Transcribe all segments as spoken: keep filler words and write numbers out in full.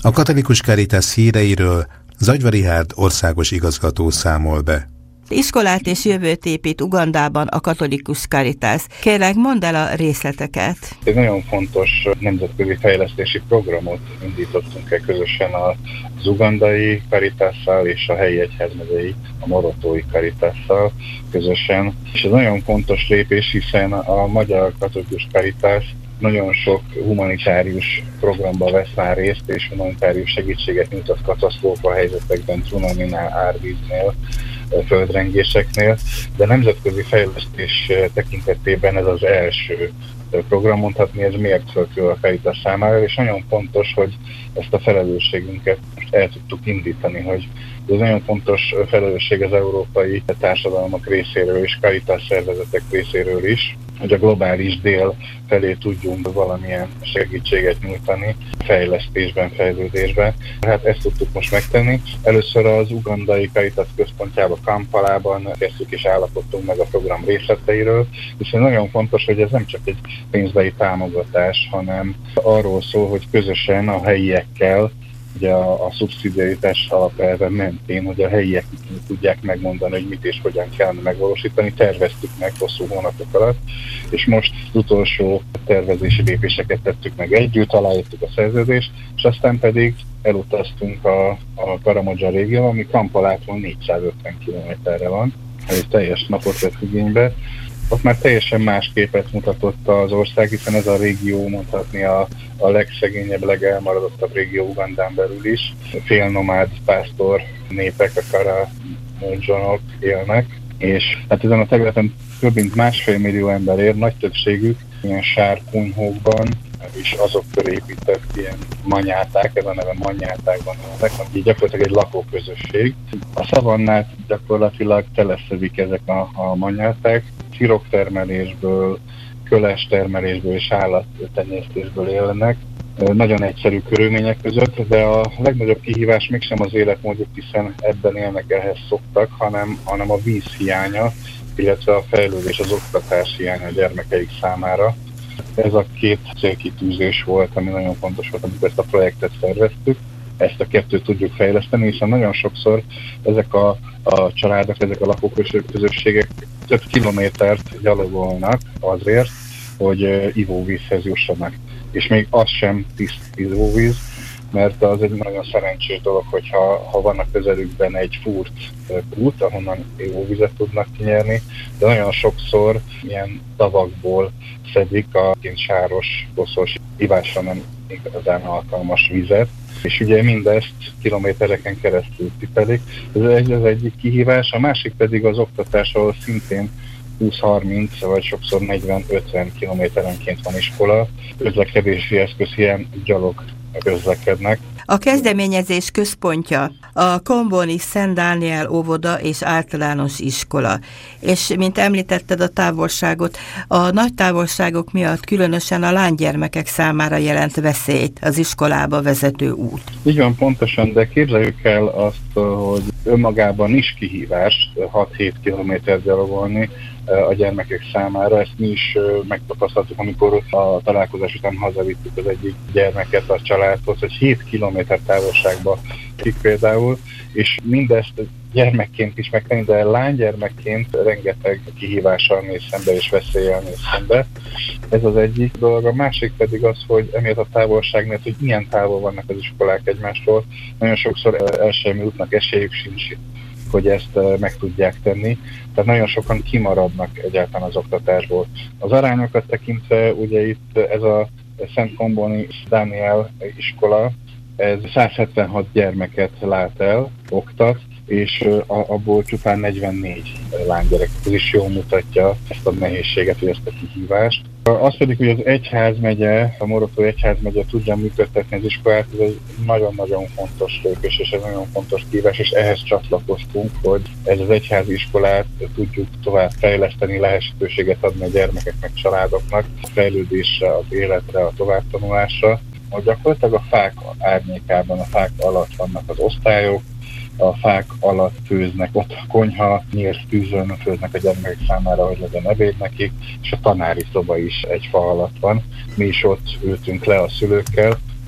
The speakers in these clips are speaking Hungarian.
A Katolikus Caritas híreiről Zagyva Richárd országos igazgató számol be. Iskolát és jövőt épít Ugandában a Katolikus Caritas. Kérlek, mondd el a részleteket. Egy nagyon fontos nemzetközi fejlesztési programot indítottunk el közösen az ugandai Caritasszal és a helyi egyházmegyei, a Morotói Caritasszal közösen. És ez nagyon fontos lépés, hiszen a Magyar Katolikus Caritas nagyon sok humanitárius programban vesz már részt, és humanitárius segítséget nyújtott katasztrófa helyzetekben, cunaminál, árvíznél, földrengéseknél, de nemzetközi fejlesztés tekintetében ez az első program, mondhatni, ez mértföldkő a Caritas számára, és nagyon fontos, hogy ezt a felelősségünket el tudtuk indítani, hogy ez nagyon fontos felelősség az európai társadalmak részéről és Caritas szervezetek részéről is, hogy a globális dél felé tudjunk valamilyen segítséget nyújtani fejlesztésben, fejlődésben. Hát ezt tudtuk most megtenni. Először az ugandai Caritas központjában, Kampalában kezdtük és állapodtunk meg a program részleteiről, hiszen nagyon fontos, hogy ez nem csak egy pénzbeli támogatás, hanem arról szól, hogy közösen a helyiekkel, ugye a, a szubszidiaritás alapelve mentén, hogy a helyiek tudják megmondani, hogy mit és hogyan kellene megvalósítani. Terveztük meg hosszú hónapok alatt, és most az utolsó tervezési lépéseket tettük meg együtt, aláírtuk a szerződést, és aztán pedig elutaztunk a, a Karamodzsa régió, ami Kampalától négyszázötven kilométerre van, egy teljes napot vett igénybe. Ott már teljesen más képet mutatott az ország, hiszen ez a régió mondhatni a, a legszegényebb, legelmaradottabb régió Ugandán belül is. Félnomád pásztor népek, a Karamojdzsonok élnek, és hát ezen a területen több mint másfél millió ember él, nagy többségük ilyen sárkunyhókban, és azok köré épített ilyen manyáták, ez a neve manyátákban élnek, ami gyakorlatilag egy lakóközösség. A szavannát gyakorlatilag teleszedik ezek a, a manyáták, siroktermelésből, kölestermelésből és állattenyésztésből élnek. Nagyon egyszerű körülmények között, de a legnagyobb kihívás mégsem az életmódjuk, hiszen ebben élnek, ehhez szoktak, hanem, hanem a víz hiánya, illetve a fejlődés, az oktatás hiánya a gyermekeik számára. Ez a két célkitűzés volt, ami nagyon fontos volt, amikor ezt a projektet szerveztük. Ezt a kettőt tudjuk fejleszteni, hiszen nagyon sokszor ezek a, a családok, ezek a lakóközösségek több kilométert gyalogolnak azért, hogy ivóvízhez jussanak. És még az sem tiszt ivóvíz, mert az egy nagyon szerencsés dolog, hogyha ha van a közelükben egy fúrt kút, ahonnan ivóvizet tudnak kinyerni, de nagyon sokszor ilyen tavakból szedik a sáros, koszos, ivásra nem igazán alkalmas vizet, és ugye mindezt kilométereken keresztül cipelik. Ez egy, az egyik kihívás, a másik pedig az oktatás, ahol szintén húsz-harminc vagy sokszor negyven-ötven kilométerenként van iskola, közlekedési eszközhiány, gyalog közlekednek. A kezdeményezés központja a Komboni Szent Dániel óvoda és általános iskola. És mint említetted a távolságot, a nagy távolságok miatt különösen a lánygyermekek számára jelent veszélyt az iskolába vezető út. Így van, pontosan, de képzeljük el azt, hogy önmagában is kihívás hat-hét kilométer gyalogolni a gyermekek számára. Ezt mi is megtapasztaltuk, amikor a találkozás után hazavittük az egyik gyermeket a családhoz, hogy hét kilométer távolságba kik például, és mindezt gyermekként is megtenni, de lánygyermekként rengeteg kihívással mész szembe és veszéllyel mész szembe. Ez az egyik dolog. A másik pedig az, hogy emiatt a távolság miatt, hogy ilyen távol vannak az iskolák egymástól, nagyon sokszor el sem jutnak, esélyük sincs, hogy ezt meg tudják tenni. Tehát nagyon sokan kimaradnak egyáltalán az oktatásból. Az arányokat tekintve, ugye itt ez a Szent Komboni Dániel iskola, ez százhetvenhat gyermeket lát el, oktat, és abból csupán negyvennégy lánygyerek. Ez is jól mutatja ezt a nehézséget, vagy ezt a kihívást. Az pedig, hogy az egyházmegye, a Morotói egyházmegye tudja működtetni az iskolát, ez egy nagyon-nagyon fontos lépés, és ez nagyon fontos kihívás, és ehhez csatlakoztunk, hogy ez az egyházi iskolát tudjuk tovább fejleszteni, lehetőséget adni a gyermekeknek, családoknak, a fejlődésre, az életre, a továbbtanulásra. Hogy gyakorlatilag a fák árnyékában, a fák alatt vannak az osztályok, a fák alatt főznek, ott a konyha, nyílt tűzön főznek a gyermekek számára, hogy legyen ebéd nekik, és a tanári szoba is egy fa alatt van. Mi is ott ültünk le a szülőkkel, a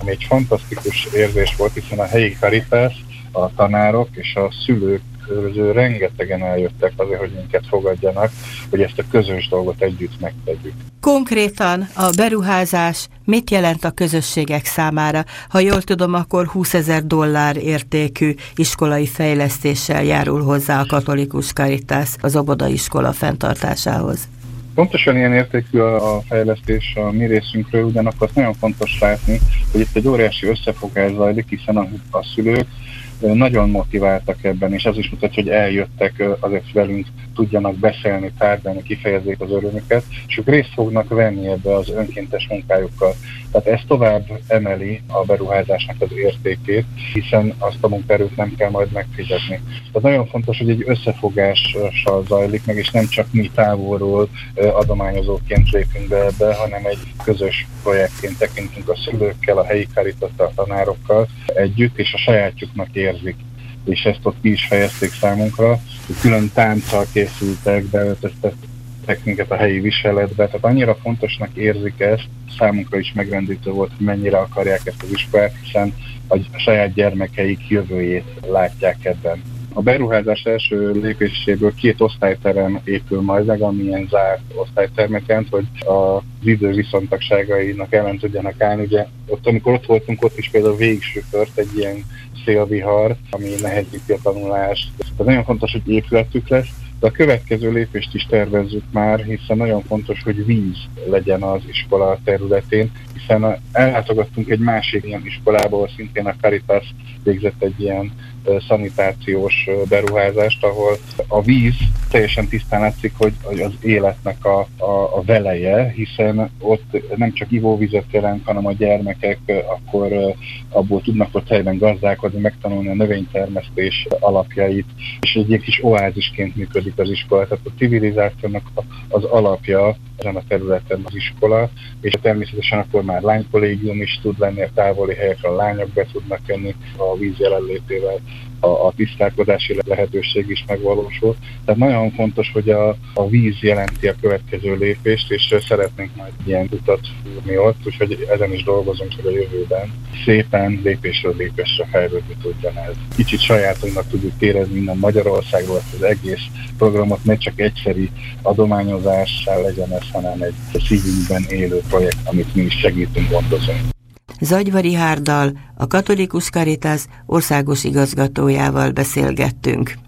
ami egy fantasztikus érzés volt, hiszen a helyi Caritas, a tanárok és a szülők közül rengetegen eljöttek azért, hogy minket fogadjanak, hogy ezt a közös dolgot együtt megtegyük. Konkrétan a beruházás mit jelent a közösségek számára? Ha jól tudom, akkor húszezer dollár értékű iskolai fejlesztéssel járul hozzá a katolikus Caritas az óvodaiskola fenntartásához. Pontosan ilyen értékű a fejlesztés a mi részünkről, ugyanakkor nagyon fontos látni, hogy itt egy óriási összefogás zajlik, hiszen a, a szülők nagyon motiváltak ebben, és az is mutatja, hogy eljöttek azért velünk, tudjanak beszélni, tárgyalni, kifejezzék az örömüket, és ők részt fognak venni ebbe az önkéntes munkájukkal. Tehát ez tovább emeli a beruházásnak az értékét, hiszen azt a munkaerőt nem kell majd megfizetni. Tehát nagyon fontos, hogy egy összefogással zajlik meg, és nem csak mi távolról adományozóként lépünk be ebbe, hanem egy közös projektként tekintünk a szülőkkel, a helyi Caritas-tal, a tanárokkal együtt, és a sajátjuknak érzik. És ezt ott ki is fejezték számunkra, hogy külön tánccal készültek, beöltöztettek minket a helyi viseletbe, tehát annyira fontosnak érzik ezt, számunkra is megrendítő volt, hogy mennyire akarják ezt az iskolát, hiszen a saját gyermekeik jövőjét látják ebben. A beruházás első lépéséből két osztályterem épül majd meg, amilyen zárt osztálytermet jelent, hogy az idő viszontagságainak ellen tudjanak állni. Ugye ott, amikor ott voltunk, ott is például végig sütött egy ilyen szélvihar, ami nehezíti a tanulást. Ez nagyon fontos, hogy épületük lesz, de a következő lépést is tervezzük már, hiszen nagyon fontos, hogy víz legyen az iskola területén, hiszen ellátogattunk egy másik ilyen iskolába, ahol szintén a Caritas végzett egy ilyen szanitációs beruházást, ahol a víz teljesen tisztán látszik, hogy az életnek a, a, a veleje, hiszen ott nem csak ivóvizet jelent, hanem a gyermekek akkor abból tudnak ott helyben gazdálkodni, megtanulni a növénytermesztés alapjait, és egy ilyen kis oázisként működik az iskola. Tehát a civilizációnak az alapja ezen a területen az iskola, és természetesen akkor már lánykollégium is tud lenni, a távoli helyekre a lányok be tudnak jönni a víz jelenlétével, a, a tisztálkodási lehetőség is megvalósul. Tehát nagyon fontos, hogy a, a víz jelenti a következő lépést, és szeretnénk majd ilyen utat fúrni ott, úgyhogy ezen is dolgozunk, hogy a jövőben szépen lépésről lépésre fejlődni tudjon ez. Kicsit sajátunknak tudjuk érezni innen Magyarországról az egész programot, ne csak egyszeri adományozással legyen ez, hanem egy szívünkben élő projekt, amit mi is segítünk, gondozunk. Zagyvari Hárddal, a katolikus Caritas országos igazgatójával beszélgettünk.